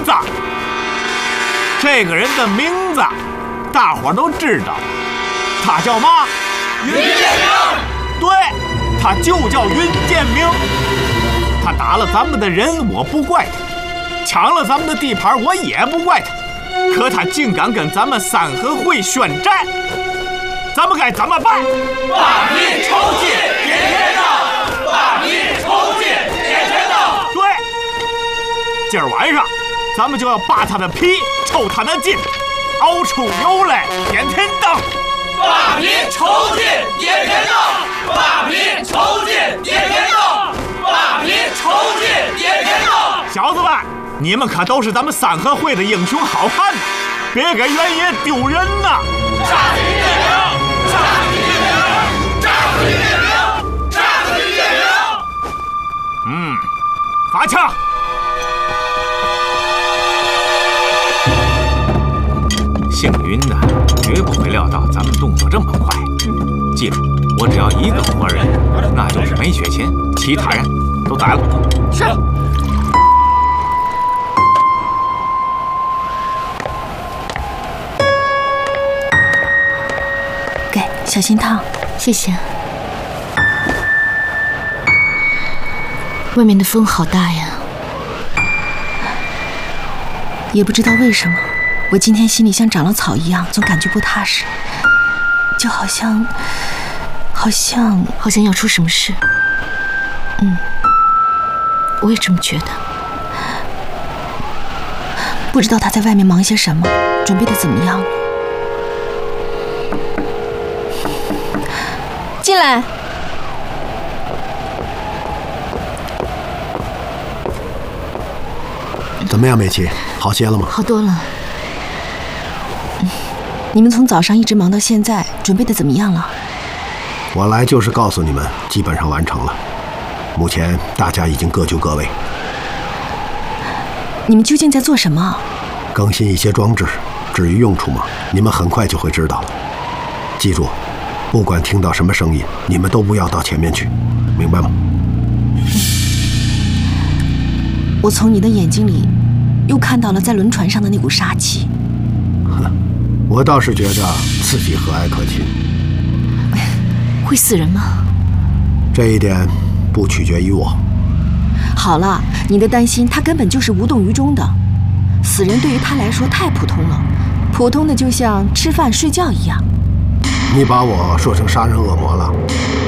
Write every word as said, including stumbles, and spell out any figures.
子。这个人的名字，大伙都知道，他叫嘛？ 云建明。 对，他就叫云建明。他打了咱们的人，我不怪他；抢了咱们的地盘，我也不怪他。可他竟敢跟咱们三合会宣战，咱们该怎么办？ 把皮抽筋，点天道！把皮抽筋，点天道！ 对，今儿晚上咱们就要扒他的皮，抽他的筋，熬出油来，点天道！ 把皮抽筋，点天道！把皮抽筋，点天道！把皮抽筋，点天道！ 小子们，你们可都是咱们三合会的英雄好汉，别给原野丢人呐！ 杀死云建明！杀死云建明！杀死云建明！杀死云建明！ 嗯，发枪！姓云的绝不会料到咱们动作这么快。记住，我只要一个活人，那就是梅雪琴，其他人都宰了。 是。 给，小心烫。 谢谢。外面的风好大呀。 也不知道为什么，我今天心里像长了草一样，总感觉不踏实，就好像，好像， 好像要出什么事。嗯，我也这么觉得。 不知道他在外面忙些什么，准备的怎么样了？进来。 怎么样，美琪？好些了吗？ 好多了。 嗯，你们从早上一直忙到现在，准备的怎么样了？ 我来就是告诉你们，基本上完成了。目前大家已经各就各位。 你们究竟在做什么？ 更新一些装置，至于用处吗？你们很快就会知道了。记住，不管听到什么声音，你们都不要到前面去，明白吗？ 我从你的眼睛里又看到了在轮船上的那股杀气。 哼，我倒是觉得刺激和蔼可亲。 会死人吗？ 这一点不取决于我。 好了，你的担心他根本就是无动于衷的。死人对于他来说太普通了，普通的就像吃饭睡觉一样。 你把我说成杀人恶魔了？